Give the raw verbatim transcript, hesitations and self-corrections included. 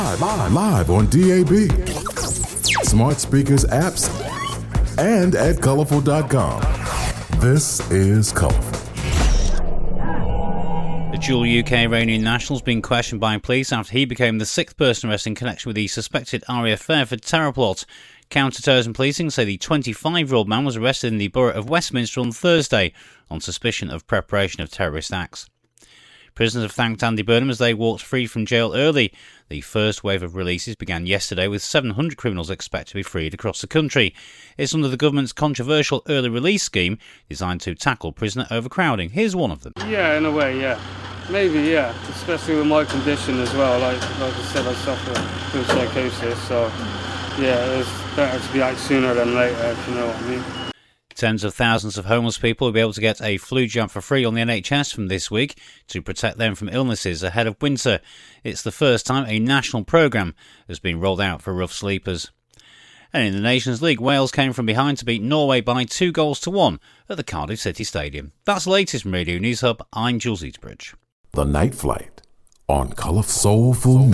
Live, live on D A B, smart speakers, apps, and at colorful dot com. This is Colorful. The dual U K Iranian national has been questioned by police after he became the sixth person arrested in connection with the suspected R A F Fairford terror plot. Counter-terrorism policing say the twenty-five-year-old man was arrested in the borough of Westminster on Thursday on suspicion of preparation of terrorist acts. Prisoners have thanked Andy Burnham as they walked free from jail early. The first wave of releases began yesterday with seven hundred criminals expected to be freed across the country. It's under the government's controversial early release scheme designed to tackle prisoner overcrowding. Here's one of them. Yeah, in a way, yeah. Maybe, yeah. Especially with my condition as well. Like, like I said, I suffer from psychosis, so yeah, it's better to be out sooner than later, if you know what I mean. Tens of thousands of homeless people will be able to get a flu jab for free on the N H S from this week to protect them from illnesses ahead of winter. It's the first time a national programme has been rolled out for rough sleepers. And in the Nations League, Wales came from behind to beat Norway by two goals to one at the Cardiff City Stadium. That's the latest from Radio News Hub. I'm Jules Eatbridge. The Night Flight on Colorful Soulful